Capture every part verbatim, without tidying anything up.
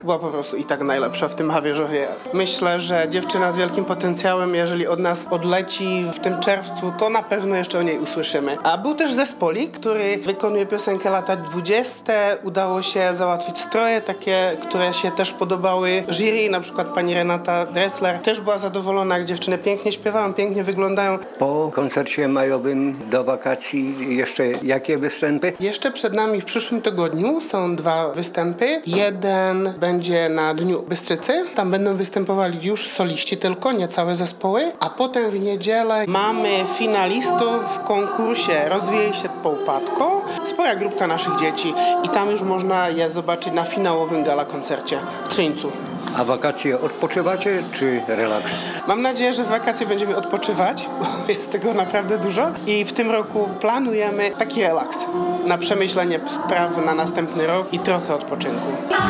Była po prostu i tak najlepsza w tym Hawierzowie. Myślę, że dziewczyna z wielkim potencjałem, jeżeli od nas odleci w tym czerwcu, to na pewno jeszcze o niej usłyszymy. A był też zespolik, który wykonuje piosenkę lata dwudzieste. Udało się załatwić stroje takie, które się też podobały jury, na przykład pani Renata Dressler też była zadowolona, jak dziewczyny pięknie śpiewają, pięknie wyglądają. Po koncercie majowym do wakacji jeszcze jakie występy? Jeszcze przed nami w przyszłym tygodniu są dwa występy. Jeden będzie na Dniu Bystrzycy. Tam będą występowali już soliści tylko, nie całe zespoły. A potem w niedzielę mamy finalistów w konkursie Rozwijaj się Połpatko. Spora grupka naszych dzieci i tam już można je zobaczyć na finałowym gala koncercie w Trzyńcu. A wakacje odpoczywacie czy relaks? Mam nadzieję, że w wakacje będziemy odpoczywać, bo jest tego naprawdę dużo i w tym roku planujemy taki relaks na przemyślenie spraw na następny rok i trochę odpoczynku.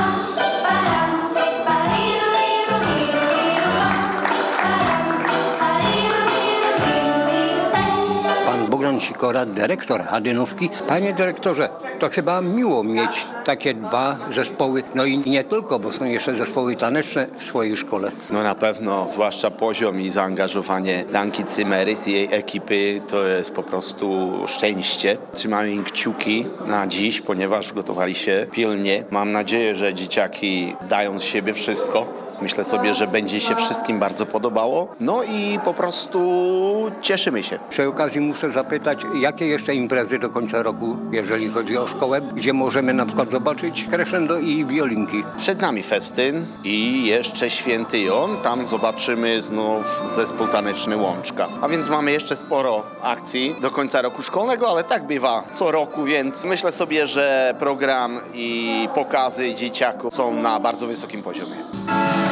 Bogdan Sikora, dyrektor Hadynówki. Panie dyrektorze, to chyba miło mieć takie dwa zespoły, no i nie tylko, bo są jeszcze zespoły taneczne w swojej szkole. No na pewno, zwłaszcza poziom i zaangażowanie Danki Cymerys i jej ekipy to jest po prostu szczęście. Trzymamy im kciuki na dziś, ponieważ gotowali się pilnie. Mam nadzieję, że dzieciaki dają z siebie wszystko. Myślę sobie, że będzie się wszystkim bardzo podobało. No i po prostu cieszymy się. Przy okazji muszę zapytać, jakie jeszcze imprezy do końca roku, jeżeli chodzi o szkołę, gdzie możemy na przykład zobaczyć crescendo i wiolinki? Przed nami festyn i jeszcze Święty Jon. Tam zobaczymy znów zespół taneczny Łączka. A więc mamy jeszcze sporo akcji do końca roku szkolnego, ale tak bywa co roku, więc myślę sobie, że program i pokazy dzieciaków są na bardzo wysokim poziomie.